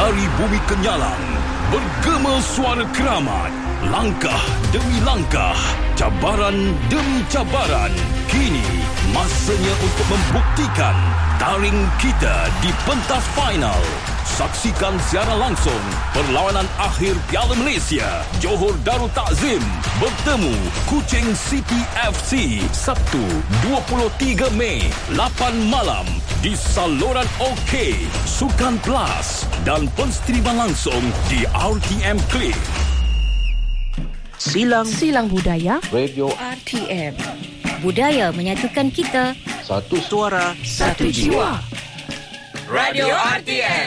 Dari bumi Kenyalang, bergema suara keramat. Langkah demi langkah, cabaran demi cabaran. Kini, masanya untuk membuktikan taring kita di pentas final. Saksikan siaran langsung perlawanan akhir Piala Malaysia. Johor Darul Takzim bertemu Kuching City FC Sabtu 23 Mei 8 malam di saluran OK, Sukan Plus dan penstriman langsung di RTM Click. Silang Budaya Radio RTM. Budaya menyatukan kita. Satu suara, Satu jiwa. Radio RTM.